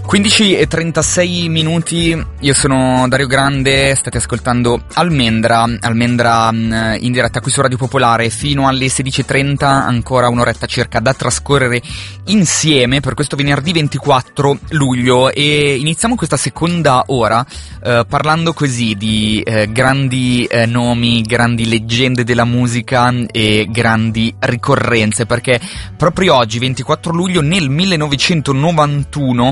15:36 minuti, io sono Dario Grande, state ascoltando Almendra in diretta qui su Radio Popolare fino alle 16:30, ancora un'oretta circa da trascorrere insieme per questo venerdì 24 luglio e iniziamo questa seconda ora parlando così di grandi nomi, grandi leggende della musica e grandi ricorrenze, perché proprio oggi 24 luglio nel 1991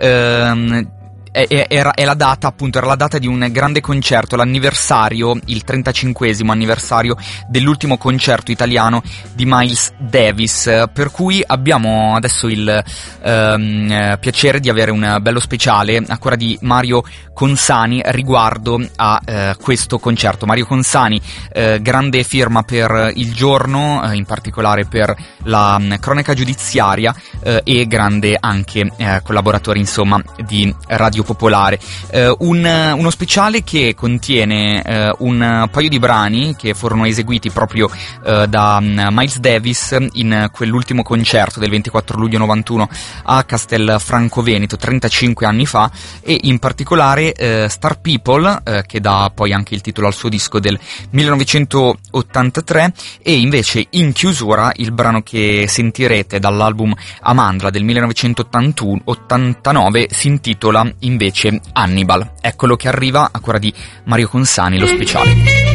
era la data, appunto, era la data di un grande concerto, l'anniversario, il 35esimo anniversario dell'ultimo concerto italiano di Miles Davis, per cui abbiamo adesso il piacere di avere un bello speciale a cura di Mario Consani riguardo a questo concerto. Mario Consani, grande firma per Il Giorno, in particolare per la cronaca giudiziaria, e grande anche collaboratore, insomma, di Radio Popolare. Uno speciale che contiene un paio di brani che furono eseguiti proprio da Miles Davis in quell'ultimo concerto del 24 luglio 91 a Castelfranco Veneto 35 anni fa, e in particolare Star People, che dà poi anche il titolo al suo disco del 1983, e invece in chiusura il brano che sentirete dall'album Amandla del 1989 si intitola invece Hannibal. Eccolo che arriva a cura di Mario Consani, lo speciale.